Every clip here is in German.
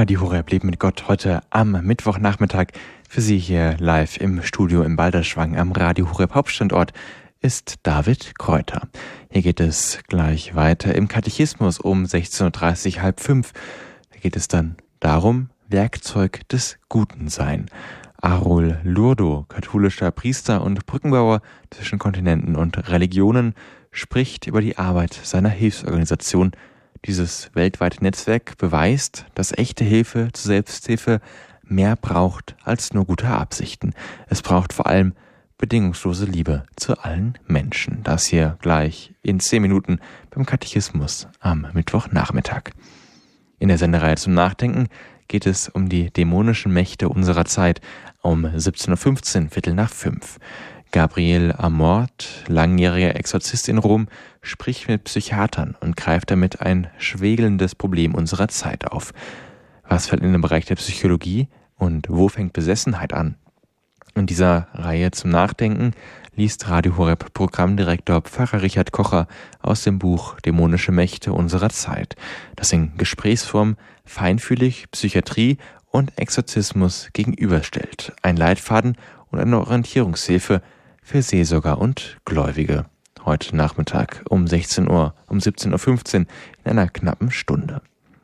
Radio Horeb Leben mit Gott heute am Mittwochnachmittag für Sie hier live im Studio im Balderschwang am Radio Horeb Hauptstandort ist David Kräuter. Hier geht es gleich weiter im Katechismus um 16.30 Uhr, halb 5. Da geht es dann darum, Werkzeug des Guten sein. Arul Lurdo, katholischer Priester und Brückenbauer zwischen Kontinenten und Religionen, spricht über die Arbeit seiner Hilfsorganisation. Dieses weltweite Netzwerk beweist, dass echte Hilfe zur Selbsthilfe mehr braucht als nur gute Absichten. Es braucht vor allem bedingungslose Liebe zu allen Menschen. Das hier gleich in 10 Minuten beim Katechismus am Mittwochnachmittag. In der Sendereihe zum Nachdenken geht es um die dämonischen Mächte unserer Zeit um 17.15 Uhr, Viertel nach 5. Gabriel Amort, langjähriger Exorzist in Rom, spricht mit Psychiatern und greift damit ein schwelendes Problem unserer Zeit auf. Was fällt in den Bereich der Psychologie und wo fängt Besessenheit an? In dieser Reihe zum Nachdenken liest Radio Horeb Programmdirektor Pfarrer Richard Kocher aus dem Buch Dämonische Mächte unserer Zeit, das in Gesprächsform feinfühlig Psychiatrie und Exorzismus gegenüberstellt. Ein Leitfaden und eine Orientierungshilfe für Seelsorger und Gläubige. Heute Nachmittag um 17.15 Uhr in einer knappen Stunde.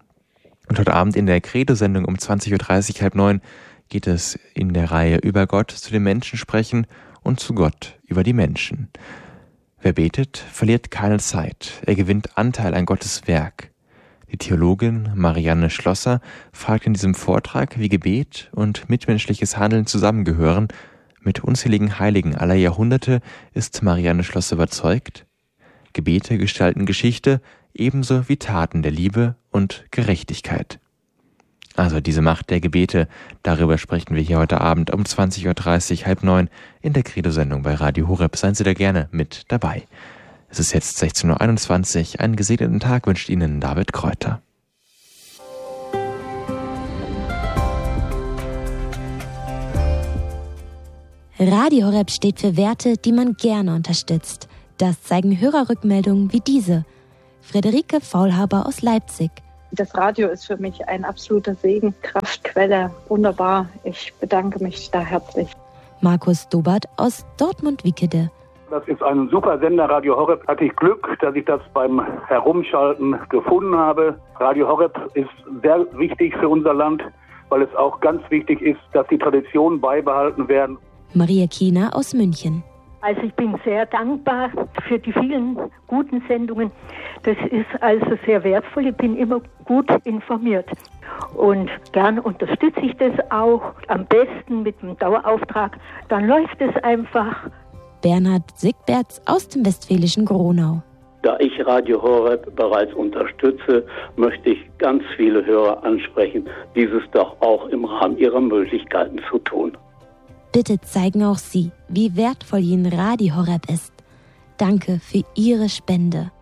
Und heute Abend in der Credo-Sendung um 20.30 Uhr, halb 9, geht es in der Reihe über Gott zu den Menschen sprechen und zu Gott über die Menschen. Wer betet, verliert keine Zeit. Er gewinnt Anteil an Gottes Werk. Die Theologin Marianne Schlosser fragt in diesem Vortrag, wie Gebet und mitmenschliches Handeln zusammengehören. Mit unzähligen Heiligen aller Jahrhunderte ist Marianne Schlosser überzeugt, Gebete gestalten Geschichte ebenso wie Taten der Liebe und Gerechtigkeit. Also diese Macht der Gebete, darüber sprechen wir hier heute Abend um 20.30 Uhr, halb 9 in der Credo-Sendung bei Radio Horeb. Seien Sie da gerne mit dabei. Es ist jetzt 16.21 Uhr. Einen gesegneten Tag wünscht Ihnen David Kräuter. Radio Horeb steht für Werte, die man gerne unterstützt. Das zeigen Hörerrückmeldungen wie diese. Friederike Faulhaber aus Leipzig. Das Radio ist für mich ein absoluter Segen, Kraftquelle, wunderbar. Ich bedanke mich da herzlich. Markus Dobert aus Dortmund-Wickede. Das ist ein super Sender, Radio Horeb. Hatte ich Glück, dass ich das beim Herumschalten gefunden habe. Radio Horeb ist sehr wichtig für unser Land, weil es auch ganz wichtig ist, dass die Traditionen beibehalten werden. Maria Kiener aus München. Also ich bin sehr dankbar für die vielen guten Sendungen. Das ist also sehr wertvoll. Ich bin immer gut informiert. Und gern unterstütze ich das auch. Am besten mit dem Dauerauftrag. Dann läuft es einfach. Bernhard Sigberts aus dem westfälischen Gronau. Da ich Radio Horeb bereits unterstütze, möchte ich ganz viele Hörer ansprechen, dieses doch auch im Rahmen ihrer Möglichkeiten zu tun. Bitte zeigen auch Sie, wie wertvoll Ihnen Radio Horeb ist. Danke für Ihre Spende.